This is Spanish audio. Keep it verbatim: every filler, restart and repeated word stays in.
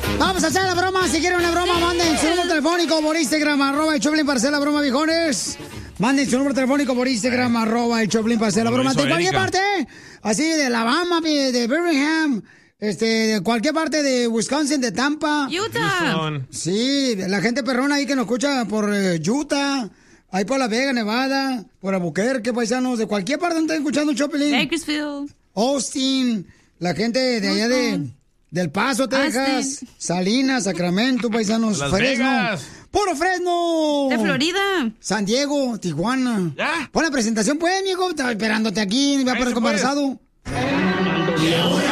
Vamos a hacer la broma. Si quieren una broma, manden su número telefónico por Instagram, arroba el Choplin para hacer la broma, viejones. Manden su número telefónico por Instagram, eh. arroba el Choplin para hacer la broma. De cualquier parte, así de Alabama, de Birmingham, este, de cualquier parte de Wisconsin, de Tampa. Utah. Sí, la gente perrona ahí que nos escucha por eh, Utah. Ahí por Las Vegas, Nevada, por Albuquerque, paisanos, de cualquier parte donde estén escuchando Choplin. Bakersfield. Austin, la gente de allá de, del Paso, Texas. Austin. Salinas, Sacramento, paisanos. Las Fresno. Vegas. ¡Puro Fresno! De Florida. San Diego, Tijuana. ¿Ya? Pon la presentación, pues, mijo. Estaba esperándote aquí, me voy a poner conversado. Y ahora